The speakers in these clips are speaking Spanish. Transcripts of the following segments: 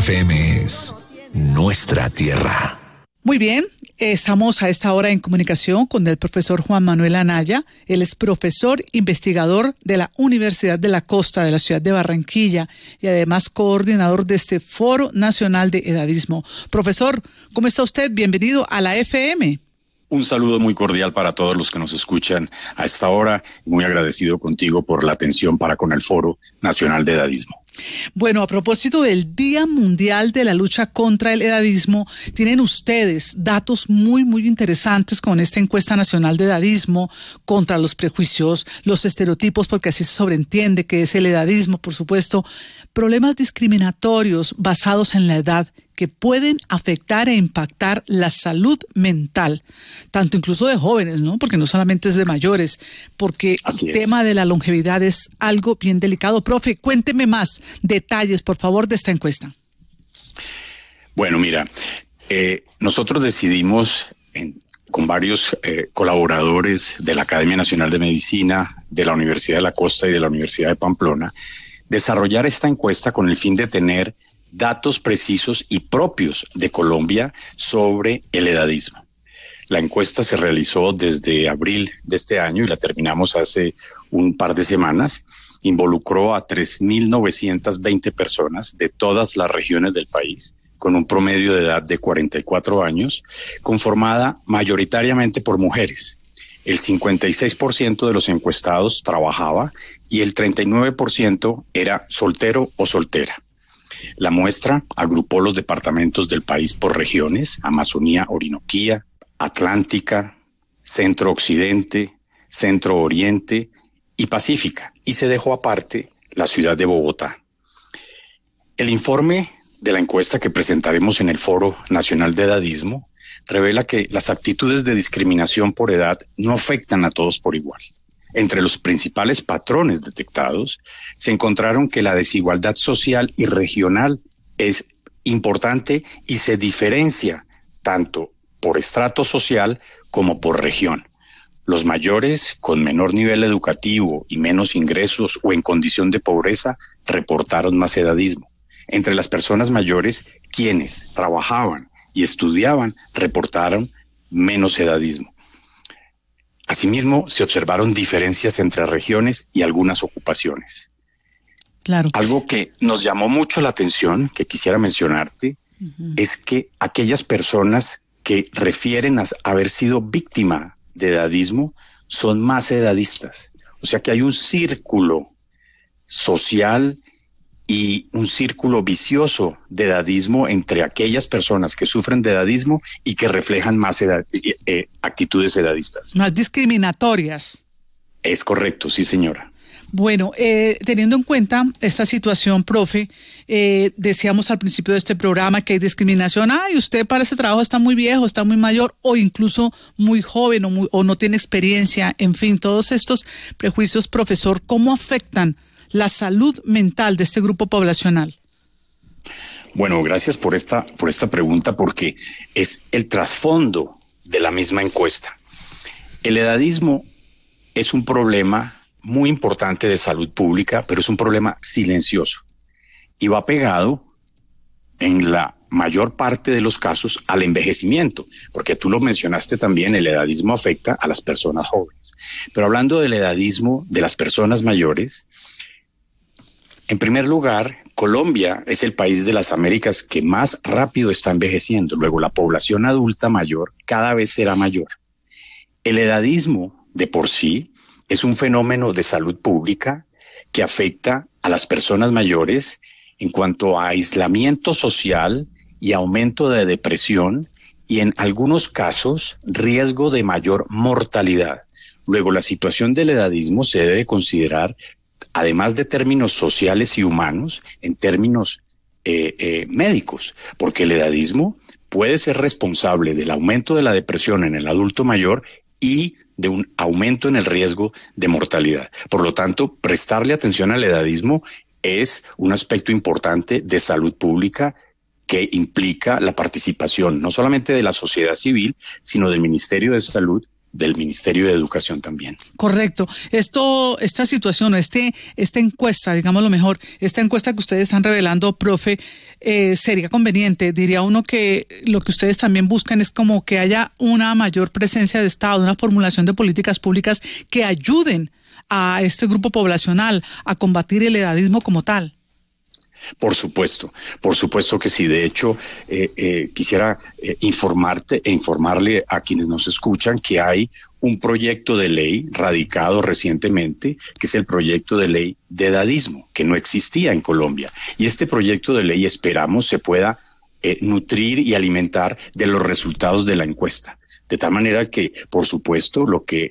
FM es nuestra tierra. Muy bien, estamos a esta hora en comunicación con el profesor Juan Manuel Anaya. Él es profesor investigador de la Universidad de la Costa de la ciudad de Barranquilla y además coordinador de este Foro Nacional de Edadismo. Profesor, ¿cómo está usted? Bienvenido a la FM. Un saludo muy cordial para todos los que nos escuchan a esta hora. Muy agradecido contigo por la atención para con el Foro Nacional de Edadismo. Bueno, a propósito del Día Mundial de la Lucha contra el Edadismo, tienen ustedes datos muy interesantes con esta encuesta nacional de edadismo contra los prejuicios, los estereotipos, porque así se sobreentiende que es el edadismo, por supuesto, problemas discriminatorios basados en la edad que pueden afectar e impactar la salud mental, tanto incluso de jóvenes, ¿no? Porque no solamente es de mayores, porque el tema de la longevidad es algo bien delicado. Profe, cuénteme más detalles, por favor, de esta encuesta. Bueno, mira, nosotros decidimos con varios colaboradores de la Academia Nacional de Medicina, de la Universidad de la Costa y de la Universidad de Pamplona, desarrollar esta encuesta con el fin de tener datos precisos y propios de Colombia sobre el edadismo. La encuesta se realizó desde abril de este año y la terminamos hace un par de semanas. Involucró a 3.920 personas de todas las regiones del país, con un promedio de edad de 44 años, conformada mayoritariamente por mujeres. El 56% de los encuestados trabajaba y el 39% era soltero o soltera. La muestra agrupó los departamentos del país por regiones: Amazonía, Orinoquía, Atlántica, Centro Occidente, Centro Oriente y Pacífica, y se dejó aparte la ciudad de Bogotá. El informe de la encuesta que presentaremos en el Foro Nacional de Edadismo revela que las actitudes de discriminación por edad no afectan a todos por igual. Entre los principales patrones detectados, se encontraron que la desigualdad social y regional es importante y se diferencia tanto por estrato social como por región. Los mayores con menor nivel educativo y menos ingresos o en condición de pobreza reportaron más edadismo. Entre las personas mayores, quienes trabajaban y estudiaban reportaron menos edadismo. Asimismo, se observaron diferencias entre regiones y algunas ocupaciones. Claro. Algo que nos llamó mucho la atención, que quisiera mencionarte, es que aquellas personas que refieren a haber sido víctima de edadismo son más edadistas. O sea que hay un círculo social y un círculo vicioso de edadismo entre aquellas personas que sufren de edadismo y que reflejan más actitudes edadistas. Más discriminatorias. Es correcto, sí, señora. Bueno, teniendo en cuenta esta situación, profe, decíamos al principio de este programa que hay discriminación. Ay, usted para ese trabajo está muy viejo, está muy mayor o incluso muy joven o no tiene experiencia. En fin, todos estos prejuicios, profesor, ¿cómo afectan la salud mental de este grupo poblacional? Bueno, gracias por esta pregunta, porque es el trasfondo de la misma encuesta. El edadismo es un problema muy importante de salud pública, pero es un problema silencioso y va pegado en la mayor parte de los casos al envejecimiento, porque tú lo mencionaste también, el edadismo afecta a las personas jóvenes. Pero hablando del edadismo de las personas mayores, en primer lugar, Colombia es el país de las Américas que más rápido está envejeciendo. Luego, la población adulta mayor cada vez será mayor. El edadismo, de por sí, es un fenómeno de salud pública que afecta a las personas mayores en cuanto a aislamiento social y aumento de depresión y, en algunos casos, riesgo de mayor mortalidad. Luego, la situación del edadismo se debe considerar, además de términos sociales y humanos, en términos médicos, porque el edadismo puede ser responsable del aumento de la depresión en el adulto mayor y de un aumento en el riesgo de mortalidad. Por lo tanto, prestarle atención al edadismo es un aspecto importante de salud pública que implica la participación no solamente de la sociedad civil, sino del Ministerio de Salud del Ministerio de Educación también. Correcto. Esta situación, esta encuesta, digámoslo mejor, esta encuesta que ustedes están revelando, profe, sería conveniente. Diría uno que lo que ustedes también buscan es como que haya una mayor presencia de Estado, una formulación de políticas públicas que ayuden a este grupo poblacional a combatir el edadismo como tal. Por supuesto que sí. De hecho, quisiera informarle a quienes nos escuchan que hay un proyecto de ley radicado recientemente, que es el proyecto de ley de edadismo, que no existía en Colombia. Y este proyecto de ley esperamos se pueda nutrir y alimentar de los resultados de la encuesta. De tal manera que, por supuesto, lo que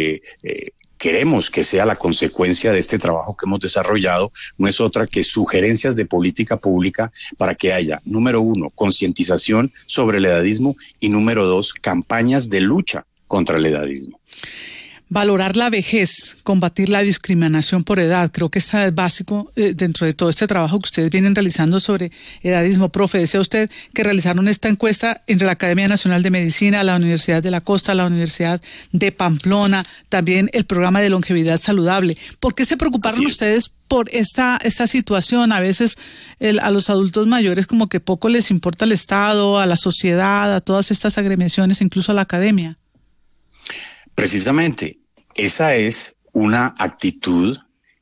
queremos que sea la consecuencia de este trabajo que hemos desarrollado no es otra que sugerencias de política pública para que haya, número 1, concientización sobre el edadismo y número 2, campañas de lucha contra el edadismo. Valorar la vejez, combatir la discriminación por edad, creo que está es básico dentro de todo este trabajo que ustedes vienen realizando sobre edadismo. Profe, decía usted que realizaron esta encuesta entre la Academia Nacional de Medicina, la Universidad de la Costa, la Universidad de Pamplona, también el programa de longevidad saludable. ¿Por qué se preocuparon ustedes por esta situación? A veces a los adultos mayores como que poco les importa el Estado, a la sociedad, a todas estas agremiaciones, incluso a la academia. Precisamente, esa es una actitud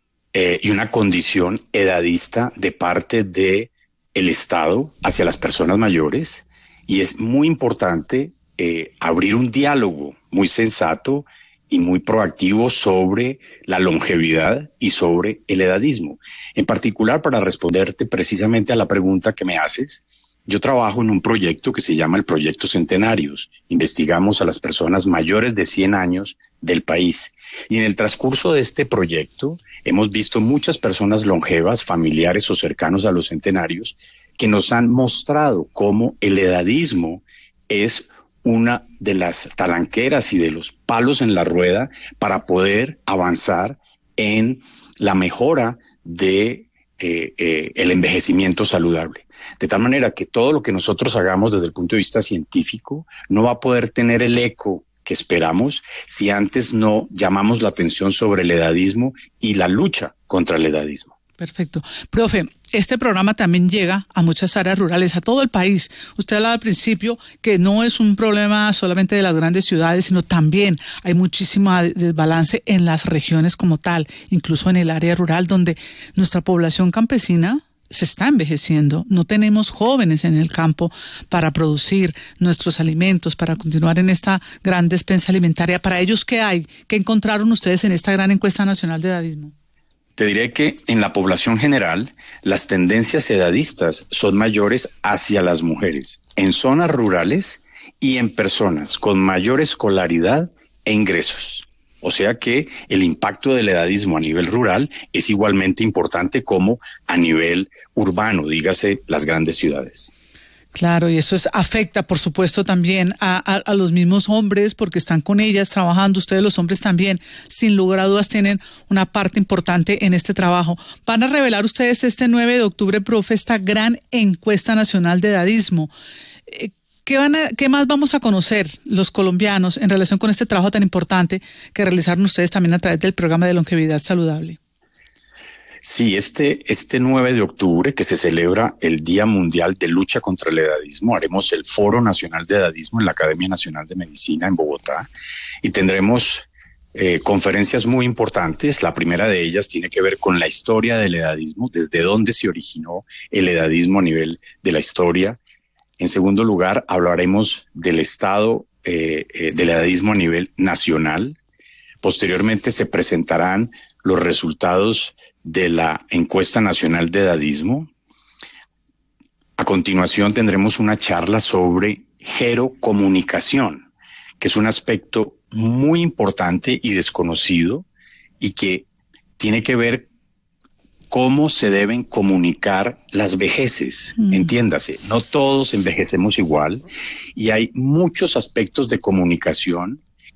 y una condición edadista de parte del Estado hacia las personas mayores, y es muy importante abrir un diálogo muy sensato y muy proactivo sobre la longevidad y sobre el edadismo. En particular, para responderte precisamente a la pregunta que me haces, yo trabajo en un proyecto que se llama el Proyecto Centenarios. Investigamos a las personas mayores de 100 años del país. Y en el transcurso de este proyecto hemos visto muchas personas longevas, familiares o cercanos a los centenarios, que nos han mostrado cómo el edadismo es una de las talanqueras y de los palos en la rueda para poder avanzar en la mejora de el envejecimiento saludable. De tal manera que todo lo que nosotros hagamos desde el punto de vista científico no va a poder tener el eco que esperamos si antes no llamamos la atención sobre el edadismo y la lucha contra el edadismo. Perfecto. Profe, este programa también llega a muchas áreas rurales, a todo el país. Usted hablaba al principio que no es un problema solamente de las grandes ciudades, sino también hay muchísimo desbalance en las regiones como tal, incluso en el área rural, donde nuestra población campesina se está envejeciendo. No tenemos jóvenes en el campo para producir nuestros alimentos, para continuar en esta gran despensa alimentaria. Para ellos, ¿qué hay? ¿Qué encontraron ustedes en esta gran encuesta nacional de edadismo? Te diré que en la población general, las tendencias edadistas son mayores hacia las mujeres, en zonas rurales y en personas con mayor escolaridad e ingresos. O sea que el impacto del edadismo a nivel rural es igualmente importante como a nivel urbano, dígase las grandes ciudades. Claro, y eso afecta, por supuesto, también a los mismos hombres, porque están con ellas trabajando. Ustedes, los hombres, también, sin lugar a dudas, tienen una parte importante en este trabajo. Van a revelar ustedes este 9 de octubre, profe, esta gran encuesta nacional de edadismo. ¿Qué más vamos a conocer los colombianos en relación con este trabajo tan importante que realizaron ustedes también a través del programa de longevidad saludable? Sí, este 9 de octubre, que se celebra el Día Mundial de Lucha contra el Edadismo, haremos el Foro Nacional de Edadismo en la Academia Nacional de Medicina en Bogotá y tendremos conferencias muy importantes. La primera de ellas tiene que ver con la historia del edadismo, desde dónde se originó el edadismo a nivel de la historia. En segundo lugar, hablaremos del estado del edadismo a nivel nacional. Posteriormente se presentarán los resultados de la encuesta nacional de edadismo. A continuación tendremos una charla sobre gerocomunicación, que es un aspecto muy importante y desconocido y que tiene que ver cómo se deben comunicar las vejeces. Entiéndase, no todos envejecemos igual y hay muchos aspectos de comunicación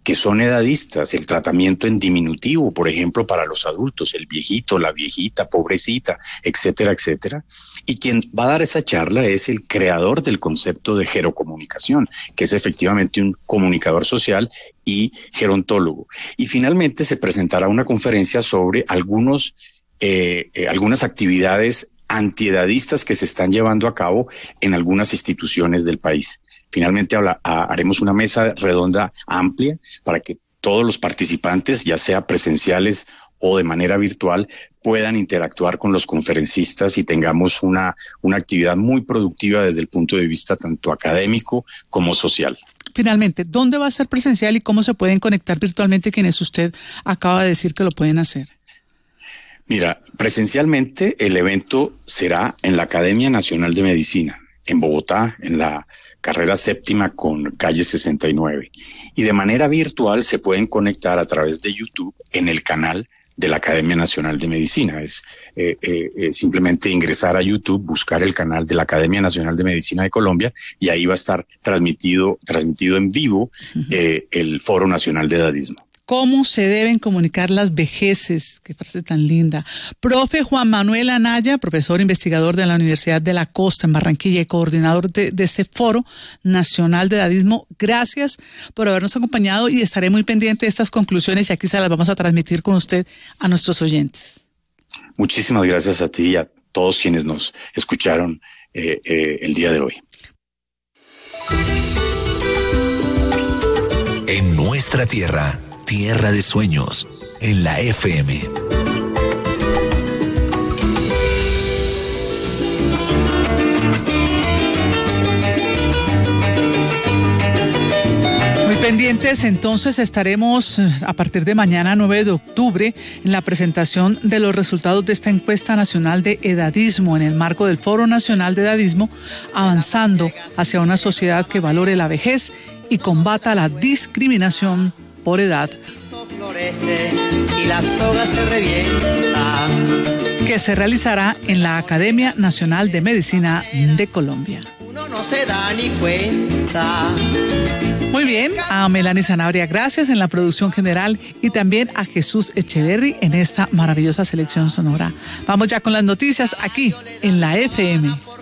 que son edadistas, el tratamiento en diminutivo, por ejemplo, para los adultos, el viejito, la viejita, pobrecita, etcétera, etcétera. Y quien va a dar esa charla es el creador del concepto de gerocomunicación, que es efectivamente un comunicador social y gerontólogo. Y finalmente se presentará una conferencia sobre algunas actividades antiedadistas que se están llevando a cabo en algunas instituciones del país. Finalmente haremos una mesa redonda amplia para que todos los participantes, ya sea presenciales o de manera virtual, puedan interactuar con los conferencistas y tengamos una actividad muy productiva desde el punto de vista tanto académico como social. Finalmente, ¿dónde va a ser presencial y cómo se pueden conectar virtualmente quienes usted acaba de decir que lo pueden hacer? Mira, presencialmente el evento será en la Academia Nacional de Medicina, en Bogotá, en la carrera séptima con calle 69. Y de manera virtual se pueden conectar a través de YouTube en el canal de la Academia Nacional de Medicina. Es simplemente ingresar a YouTube, buscar el canal de la Academia Nacional de Medicina de Colombia y ahí va a estar transmitido en vivo el Foro Nacional de Edadismo. ¿Cómo se deben comunicar las vejeces? Qué frase tan linda. Profe Juan Manuel Anaya, profesor investigador de la Universidad de la Costa en Barranquilla y coordinador de ese Foro Nacional de Edadismo, gracias por habernos acompañado y estaré muy pendiente de estas conclusiones y aquí se las vamos a transmitir con usted a nuestros oyentes. Muchísimas gracias a ti y a todos quienes nos escucharon el día de hoy. En nuestra tierra, tierra de sueños, en la FM. Muy pendientes, entonces estaremos a partir de mañana 9 de octubre en la presentación de los resultados de esta encuesta nacional de edadismo en el marco del Foro Nacional de Edadismo, avanzando hacia una sociedad que valore la vejez y combata la discriminación por edad, y la soga se revienta, que se realizará en la Academia Nacional de Medicina de Colombia. Uno no se da ni cuenta. Muy bien, a Melanie Sanabria, gracias en la producción general y también a Jesús Echeverry en esta maravillosa selección sonora. Vamos ya con las noticias aquí en la FM.